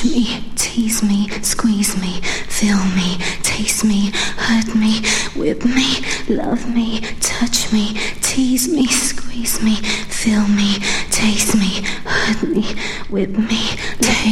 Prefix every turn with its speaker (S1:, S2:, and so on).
S1: me, tease me, squeeze me, feel me, taste me, hurt me, whip me, love me, touch me, tease me, squeeze me, feel me, taste me, hurt me, whip me, taste